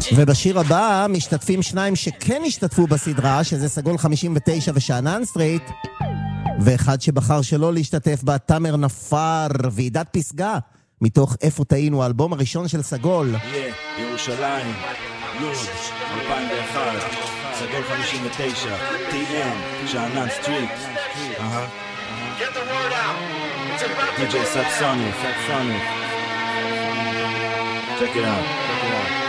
ובשיר הבא משתתפים שניים שכן השתתפו בסדרה, שזה סגול 59 ושאנן סטריט, ואחד שבחר שלא להשתתף בה, תמר נפר, ועידת פסגה, מתוך איפה טעינו, האלבום הראשון של סגול. ירושלים, לוד, 2001, סגול 59, TM, שאנן סטריט. Get the word out. It's about DJ Satsonic. Check it out.